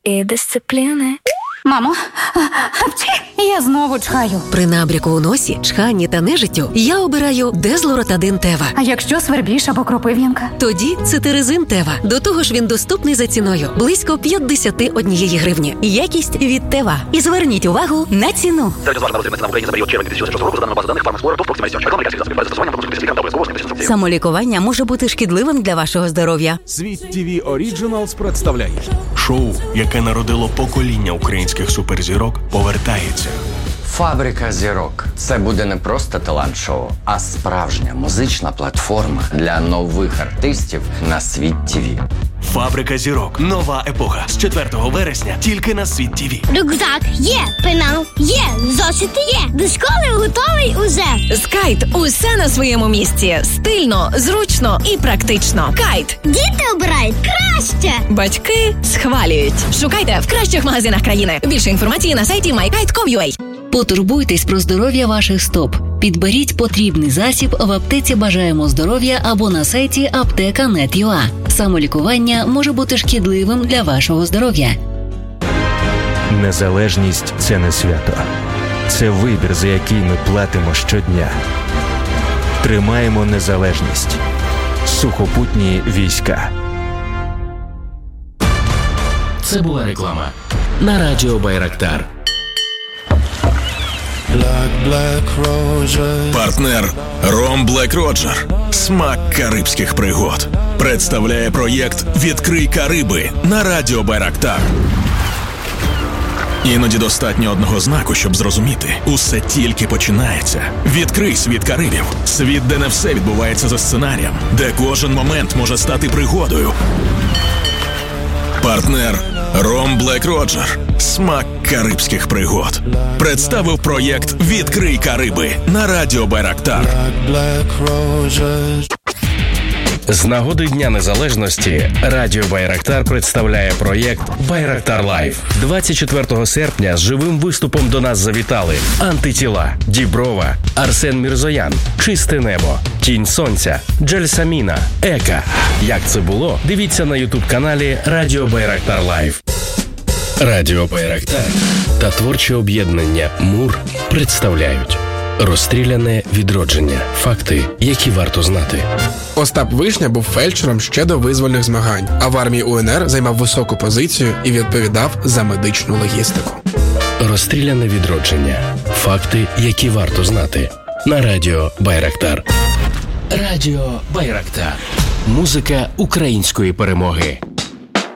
і дисципліни. Мамо, я знову чхаю. При набряку у носі, чханні та нежиттю я обираю Дезлоротадин Тева. А якщо свербіж або кропив'янка? Тоді цитиризин Тева. До того ж він доступний за ціною. Близько 51 гривні. Якість від Тева. І зверніть увагу на ціну. Самолікування може бути шкідливим для вашого здоров'я. Світ ТВ Оріджиналс представляє шоу, яке народило покоління українських суперзірок, повертається. «Фабрика зірок» – це буде не просто талант-шоу, а справжня музична платформа для нових артистів на Світ ТВ. «Фабрика зірок» – нова епоха. З 4 вересня тільки на Світ ТВ. Рюкзак є, пенал є, зошити є. До школи готовий уже. З Кайт усе на своєму місці. Стильно, зручно і практично. Кайт. Діти обирають краще. Батьки схвалюють. Шукайте в кращих магазинах країни. Більше інформації на сайті mykite.com.ua. Потурбуйтесь про здоров'я ваших стоп. Підберіть потрібний засіб в аптеці «Бажаємо здоров'я» або на сайті apteka.net.ua. Самолікування може бути шкідливим для вашого здоров'я. Незалежність – це не свято. Це вибір, за який ми платимо щодня. Тримаємо незалежність. Сухопутні війська. Це була реклама на радіо Байрактар. Партнер Ром Блек Роджер. Смак карибських пригод. Представляє проєкт «Відкрий Кариби» на радіо Байрактар. Іноді достатньо одного знаку, щоб зрозуміти. Усе тільки починається. Відкрий світ Карибів. Світ, де не все відбувається за сценарієм. Де кожен момент може стати пригодою. Партнер Ром Блек Роджер. Смак карибських пригод. Представив проєкт «Відкрий Кариби» на радіо Байрактар. З нагоди Дня Незалежності Радіо Байрактар представляє проєкт «Байрактар Лайв». 24 серпня з живим виступом до нас завітали Антитіла, Діброва, Арсен Мірзоян, Чисте небо, Тінь сонця, Джельсаміна, Ека. Як це було? Дивіться на ютуб-каналі Радіо Байрактар Лайв. Радіо Байрактар та творче об'єднання «Мур» представляють «Розстріляне відродження. Факти, які варто знати». Остап Вишня був фельдшером ще до визвольних змагань, а в армії УНР займав високу позицію і відповідав за медичну логістику. «Розстріляне відродження. Факти, які варто знати». На радіо Байрактар. Радіо Байрактар. Музика української перемоги.